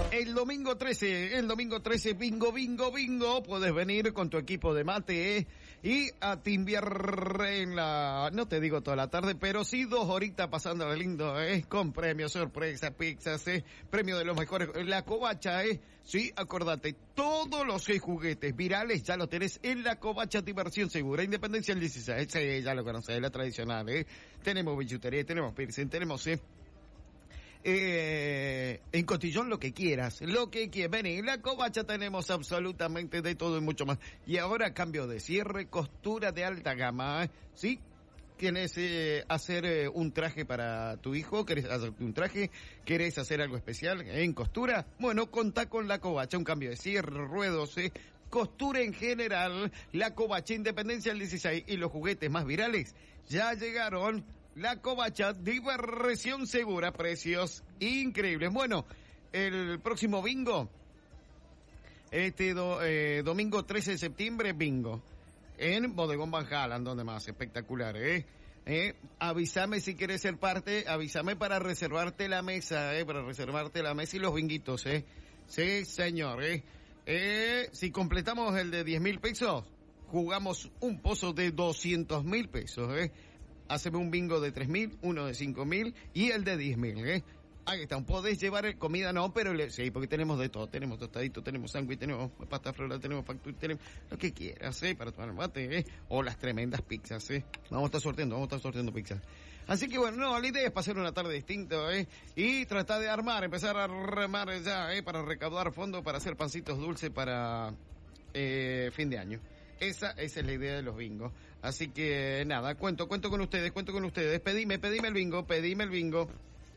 El domingo 13, bingo, bingo, bingo. Puedes venir con tu equipo de mate y a timbiar en la, no te digo toda la tarde, pero sí 2 horitas pasando lindo, con premios, sorpresa, pizzas, premio de los mejores, la covacha, sí, acordate, todos los 6 juguetes virales ya los tenés en la covacha, diversión segura, Independencia el 16, sí, ya lo conocés, la tradicional, tenemos billutería, tenemos piercing, tenemos, en Cotillón lo que quieras, vení, en la covacha tenemos absolutamente de todo y mucho más. Y ahora cambio de cierre, costura de alta gama, ¿sí? ¿Quieres hacer un traje para tu hijo? ¿Querés hacerte un traje? ¿Querés hacer algo especial en costura? Bueno, contá con la covacha, un cambio de cierre, ruedos, costura en general, la covacha, Independencia el 16 y los juguetes más virales ya llegaron. La covacha, diversión segura, precios increíbles. Bueno, el próximo bingo, domingo 13 de septiembre, bingo. En Bodegón Van Hallen, donde más, espectacular, avísame si quieres ser parte, avísame para reservarte la mesa, para reservarte la mesa y los binguitos, Sí, señor, si completamos el de 10,000 pesos, jugamos un pozo de 200,000 pesos, Haceme un bingo de 3,000, uno de 5,000 y el de 10,000, Ahí está, podés llevar comida, no, pero sí, porque tenemos de todo, tenemos tostadito, tenemos sándwich, tenemos pasta floral, tenemos factura, tenemos lo que quieras, para tomar mate, o las tremendas pizzas, vamos a estar sorteando pizzas. Así que bueno, no, la idea es pasar una tarde distinta, y tratar de empezar a armar ya, para recaudar fondos, para hacer pancitos dulces para, fin de año. Esa es la idea de los bingos. Así que nada, cuento con ustedes. Pedime el bingo.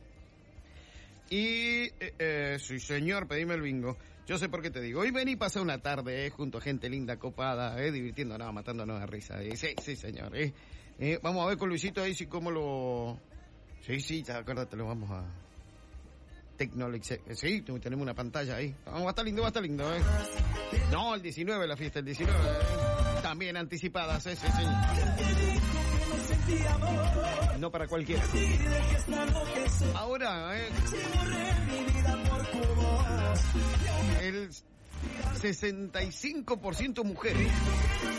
Y, sí señor, pedime el bingo. Yo sé por qué te digo. Hoy vení y pasé una tarde, junto a gente linda, copada, divirtiéndonos, matándonos de risa. Sí señor, vamos a ver con Luisito ahí si cómo lo... Sí, ya acuérdate, lo vamos a... Technology, sí, tenemos una pantalla ahí. Va a estar lindo, No, el 19, la fiesta, el 19, También anticipadas, sí. No para cualquiera. Ahora, el 65% mujeres.